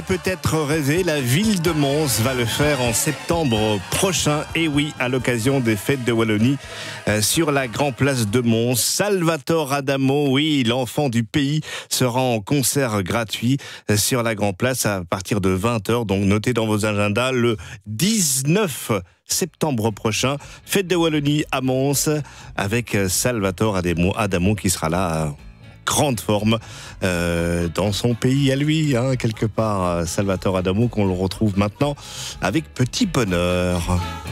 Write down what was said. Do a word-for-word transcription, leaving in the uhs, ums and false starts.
Peut-être rêver, la ville de Mons va le faire en septembre prochain. Et oui, à l'occasion des fêtes de Wallonie, euh, sur la Grand Place de Mons, Salvatore Adamo, oui, l'enfant du pays, sera en concert gratuit euh, sur la Grand Place à partir de vingt heures. Donc notez dans vos agendas le dix-neuf septembre prochain, fête de Wallonie à Mons, avec Salvatore Adamo, Adamo qui sera là. Euh, grande forme euh, dans son pays à lui, hein, quelque part, Salvatore Adamo, qu'on le retrouve maintenant avec Petit Bonheur.